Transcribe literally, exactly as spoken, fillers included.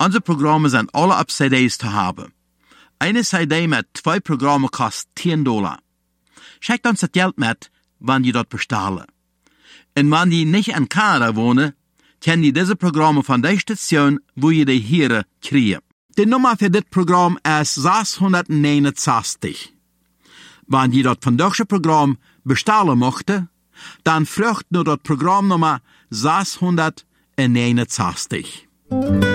Unsere Programme sind alle auf C Ds zu haben. Eine C D mit zwei Programmen kostet tien Dollar. Schickt uns das Geld mit, wenn die dort bestellen. Und wenn die nicht in Kanada wohnen, können die diese Programme von der Station, wo ihr die hier kriegen. Die Nummer für das Programm ist sechshundertneunundsechzig. Wenn die dort von diesem Programm bestellen möchten, dann fragt nur das Programmnummer sechshundertneunundsechzig.